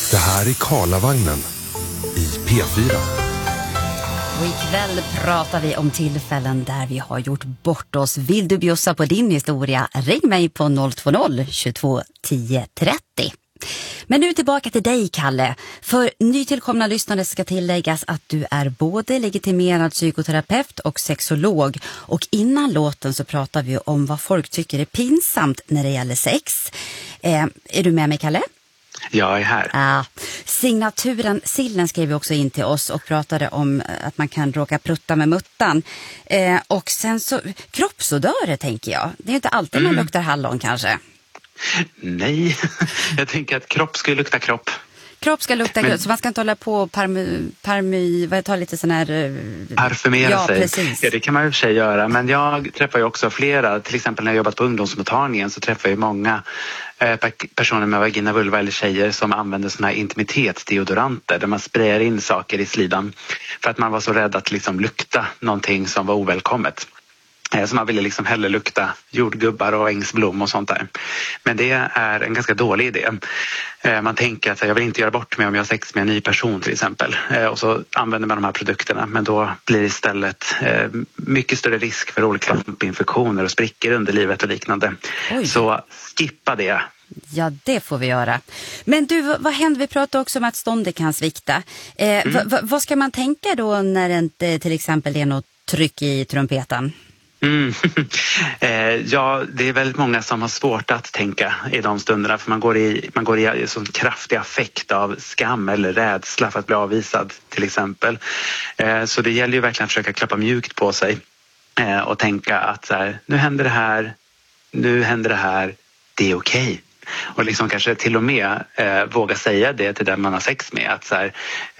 Det här är Karlavagnen i P4. Och ikväll pratar vi om tillfällen där vi har gjort bort oss. Vill du bjussa på din historia? Ring mig på 020 22 10 30. Men nu tillbaka till dig, Kalle. För nytillkomna lyssnare ska tilläggas att du är både legitimerad psykoterapeut och sexolog. Och innan låten så pratar vi om vad folk tycker är pinsamt när det gäller sex. Är du med mig, Kalle? Jag är här. Ja. Signaturen Sillen skrev vi också in till oss och pratade om att man kan råka prutta med muttan. Och sen så kroppsodörer, tänker jag. Det är inte alltid man luktar hallon kanske. Nej, jag tänker att kropp ska lukta kropp. Kropp ska lukta, så man ska inte hålla på och ta lite sån här... Parfymera sig. Precis. Ja, det kan man ju för sig göra. Men jag träffar ju också flera, till exempel när jag jobbat på ungdomsmottagningen så träffar jag ju många personer med vagina, vulva eller tjejer som använder såna här intimitetsdeodoranter där man sprayar in saker i slidan för att man var så rädd att liksom lukta någonting som var ovälkommet. Så man ville liksom hellre lukta jordgubbar och ängsblom och sånt där. Men det är en ganska dålig idé. Man tänker att jag vill inte göra bort mig om jag har sex med en ny person till exempel. Och så använder man de här produkterna. Men då blir det istället mycket större risk för olika infektioner och sprickor under livet och liknande. Oj. Så skippa det. Ja, det får vi göra. Men du, vad händer? Vi pratade också om att ståndet kan svikta. Vad ska man tänka då när det inte till exempel är något tryck i trumpeten? Ja, det är väldigt många som har svårt att tänka i de stunderna för man går i sån kraftig affekt av skam eller rädsla för att bli avvisad till exempel. Så det gäller ju verkligen att försöka klappa mjukt på sig och tänka att så här, nu händer det här, det är okej. Och liksom kanske till och med våga säga det till den man har sex med att så här,